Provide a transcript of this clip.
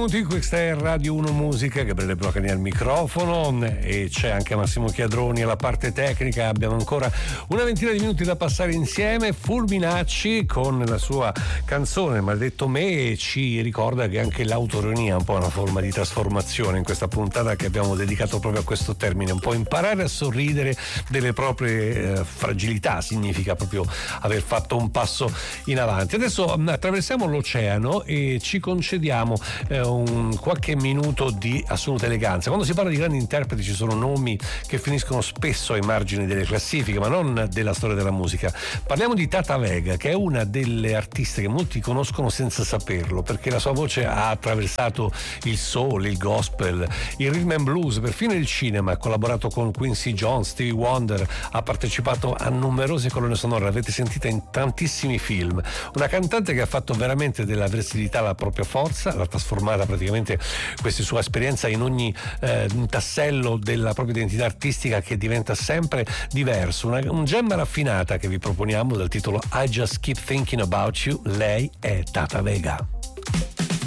Benvenuti, questa è Radio 1 Musica, Gabriele Blocani al microfono e c'è anche Massimo Chiadroni alla parte tecnica. Abbiamo ancora una ventina di minuti da passare insieme. Fulminacci con la sua canzone Maledetto me ci ricorda che anche l'autoironia è un po' una forma di trasformazione in questa puntata che abbiamo dedicato proprio a questo termine. Un po' imparare a sorridere delle proprie fragilità significa proprio aver fatto un passo in avanti. Adesso attraversiamo l'oceano e ci concediamo qualche minuto di assoluta eleganza. Quando si parla di grandi interpreti ci sono nomi che finiscono spesso ai margini delle classifiche, ma non della storia della musica. Parliamo di Tata Vega, che è una delle artiste che molti conoscono senza saperlo, perché la sua voce ha attraversato il soul, il gospel, il rhythm and blues, perfino il cinema. Ha collaborato con Quincy Jones, Stevie Wonder, ha partecipato a numerose colonne sonore, l'avete sentita in tantissimi film. Una cantante che ha fatto veramente della versatilità la propria forza, l'ha trasformata praticamente questa sua esperienza in ogni un tassello della propria identità artistica, che diventa sempre diverso. Un gemma raffinata che vi proponiamo dal titolo I Just Keep Thinking About You. Lei è Tata Vega.